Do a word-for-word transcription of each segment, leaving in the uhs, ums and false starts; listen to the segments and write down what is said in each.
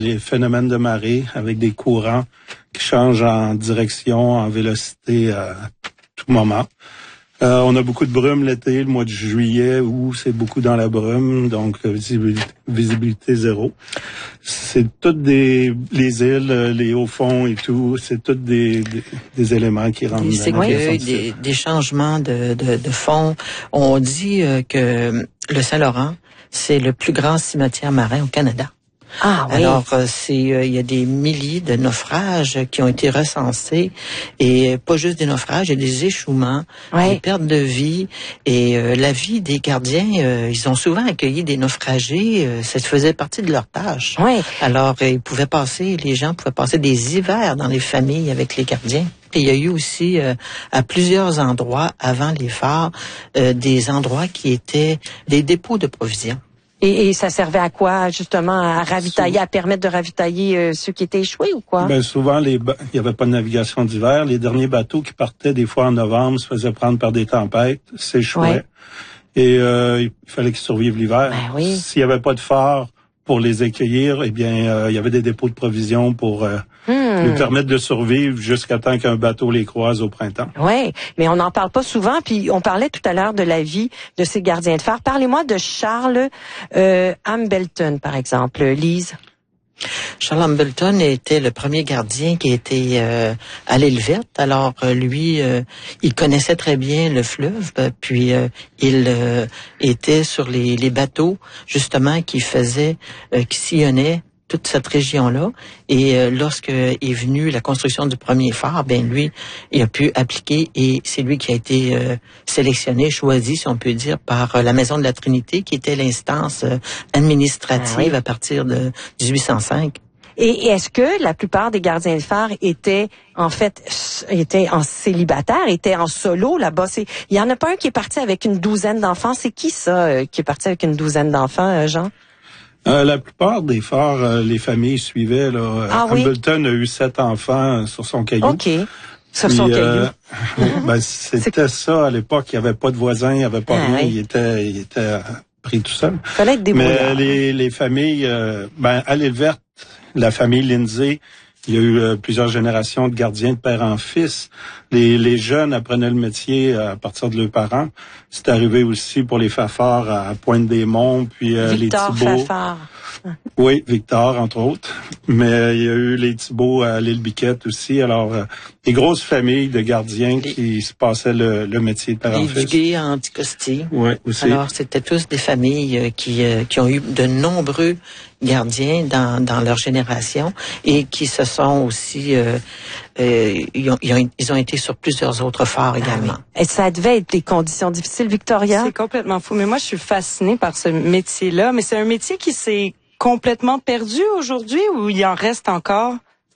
Les phénomènes de marée avec des courants qui changent en direction, en vélocité à tout moment. Euh, on a beaucoup de brume l'été, le mois de juillet, où c'est beaucoup dans la brume, donc visibilité, visibilité zéro. C'est toutes des les îles, les hauts fonds et tout, c'est toutes des, des, des éléments qui rentrent des dans la des, des changements de, de, de fond. On dit euh, que le Saint-Laurent, c'est le plus grand cimetière marin au Canada. Ah oui. Alors, euh, c'est euh, il y a des milliers de naufrages qui ont été recensés et pas juste des naufrages, il y a des échouements, oui. des pertes de vie et euh, la vie des gardiens. Euh, ils ont souvent accueilli des naufragés, euh, ça faisait partie de leur tâche. Oui. Alors, euh, ils pouvaient passer, les gens pouvaient passer des hivers dans les familles avec les gardiens. Et il y a eu aussi euh, à plusieurs endroits avant les phares euh, des endroits qui étaient des dépôts de provisions. Et, et ça servait à quoi, justement, à ravitailler, à permettre de ravitailler euh, ceux qui étaient échoués ou quoi? Ben souvent, les ba- il n'y avait pas de navigation d'hiver. Les derniers bateaux qui partaient des fois en novembre se faisaient prendre par des tempêtes, s'échouaient. Ouais. Et euh, il fallait qu'ils survivent l'hiver. Ben oui. S'il n'y avait pas de phare pour les accueillir, eh bien, euh, il y avait des dépôts de provisions pour euh, hmm. lui permettre de survivre jusqu'à temps qu'un bateau les croise au printemps. Oui, mais on n'en parle pas souvent. Puis on parlait tout à l'heure de la vie de ces gardiens de phare. Parlez-moi de Charles euh, Hambleton, par exemple, Lise. Charles Hambleton était le premier gardien qui était euh, à l'île Verte. Alors euh, lui, euh, il connaissait très bien le fleuve, puis euh, il euh, était sur les, les bateaux justement qui faisaient, euh, qui sillonnaient toute cette région-là. Et euh, lorsque est venue la construction du premier phare, ben lui, il a pu appliquer et c'est lui qui a été euh, sélectionné, choisi, si on peut dire, par euh, la Maison de la Trinité, qui était l'instance euh, administrative ah oui. à partir de dix-huit cent cinq. Et est-ce que la plupart des gardiens de phare étaient en fait étaient en célibataire, étaient en solo là-bas? C'est, il y en a pas un qui est parti avec une douzaine d'enfants. C'est qui ça euh, qui est parti avec une douzaine d'enfants, euh, Jean? Euh, la plupart des phares, euh, les familles suivaient. Là. Ah, Hambleton oui? a eu sept enfants sur son caillou. OK. Sur Puis, son euh, caillou. ben, c'était ça à l'époque. Il n'y avait pas de voisins, il n'y avait pas ah, rien. Oui. Il était, il était pris tout seul. Fallait être débrouillard. Mais les, les familles, euh, ben, à l'île Verte, la famille Lindsay, il y a eu euh, plusieurs générations de gardiens de père en fils. Les, les jeunes apprenaient le métier à partir de leurs parents. C'est arrivé aussi pour les Fafard à Pointe-des-Monts, puis euh, Victor les Thibault. Fafard. Oui, Victor, entre autres. Mais euh, il y a eu les Thibault à l'île Biquette aussi. Alors, euh, des grosses familles de gardiens les, qui se passaient le, le métier de père en fils. Les Duguay à Anticosti. Oui, aussi. Alors, c'était tous des familles euh, qui, euh, qui ont eu de nombreux gardiens dans, dans leur génération et qui se sont aussi... Euh, euh, ils, ont, ils, ont, ils ont été sur plusieurs autres phares également. Ah oui. Et ça devait être des conditions difficiles, Victoria? C'est complètement fou. Mais moi, je suis fascinée par ce métier-là. Mais c'est un métier qui s'est complètement perdu aujourd'hui ou il en reste encore?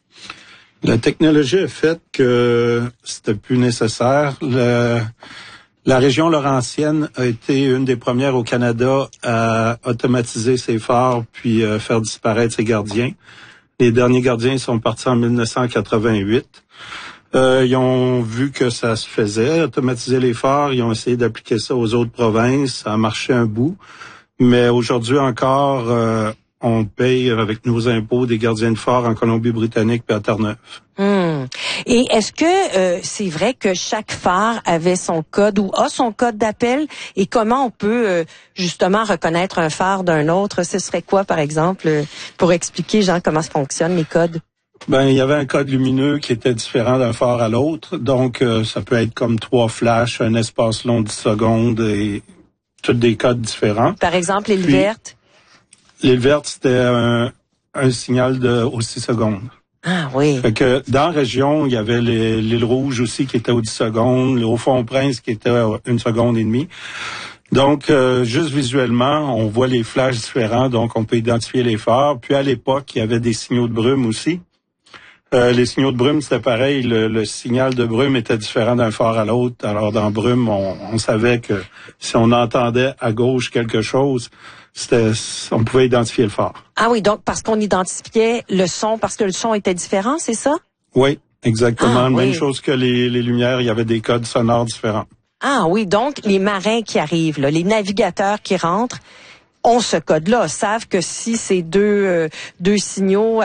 La technologie a fait que c'était plus nécessaire. Le, la région laurentienne a été une des premières au Canada à automatiser ses phares puis euh, faire disparaître ses gardiens. Les derniers gardiens sont partis en dix-neuf cent quatre-vingt-huit. Euh, ils ont vu que ça se faisait, automatiser les phares. Ils ont essayé d'appliquer ça aux autres provinces. Ça a marché un bout. Mais aujourd'hui encore... Euh, on paye avec nos impôts des gardiens de phare en Colombie-Britannique et à Terre-Neuve. Hum. Et est-ce que euh, c'est vrai que chaque phare avait son code ou a son code d'appel? Et comment on peut euh, justement reconnaître un phare d'un autre? Ce serait quoi, par exemple, euh, pour expliquer, Jean, comment ça fonctionne, les codes? Ben, il y avait un code lumineux qui était différent d'un phare à l'autre. Donc, euh, ça peut être comme trois flashs, un espace long de dix secondes et tous des codes différents. Par exemple, l'île Puis, verte? L'île verte, c'était un, un signal de aux six secondes. Ah oui. Fait que dans la région, il y avait les, l'île rouge aussi qui était aux dix secondes, le Haut-Fond-Prince qui était à une seconde et demie. Donc, euh, juste visuellement, on voit les flashs différents, donc on peut identifier les phares. Puis à l'époque, il y avait des signaux de brume aussi. Euh, les signaux de brume, c'était pareil. Le, le signal de brume était différent d'un phare à l'autre. Alors, dans brume, on, on savait que si on entendait à gauche quelque chose, c'était, on pouvait identifier le phare. Ah oui, donc parce qu'on identifiait le son, parce que le son était différent, c'est ça? Oui, exactement. Ah, Même oui. chose que les, les lumières, il y avait des codes sonores différents. Ah oui, donc les marins qui arrivent, là, les navigateurs qui rentrent, ont ce code-là, savent que si ces deux, euh, deux signaux